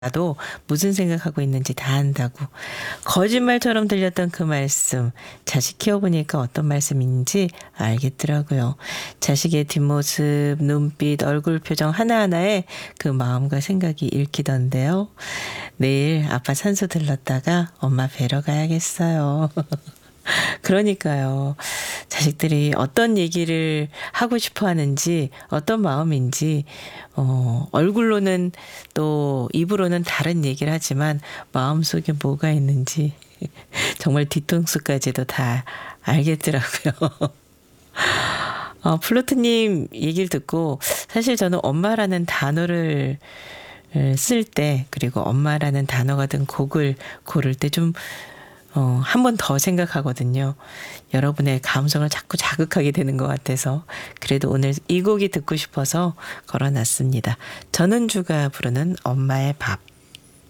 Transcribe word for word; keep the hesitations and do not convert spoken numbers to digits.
나도 무슨 생각하고 있는지 다 안다고. 거짓말처럼 들렸던 그 말씀, 자식 키워보니까 어떤 말씀인지 알겠더라고요. 자식의 뒷모습, 눈빛, 얼굴 표정 하나하나에 그 마음과 생각이 읽히던데요. 내일 아빠 산소 들렀다가 엄마 뵈러 가야겠어요. 그러니까요. 자식들이 어떤 얘기를 하고 싶어 하는지, 어떤 마음인지, 어, 얼굴로는 또 입으로는 다른 얘기를 하지만 마음속에 뭐가 있는지 정말 뒤통수까지도 다 알겠더라고요. 어, 플로트님 얘기를 듣고 사실 저는 엄마라는 단어를 쓸 때, 그리고 엄마라는 단어가 든 곡을 고를 때 좀 어, 한 번 더 생각하거든요. 여러분의 감성을 자꾸 자극하게 되는 것 같아서 그래도 오늘 이 곡이 듣고 싶어서 걸어놨습니다. 전은주가 부르는 엄마의 밥.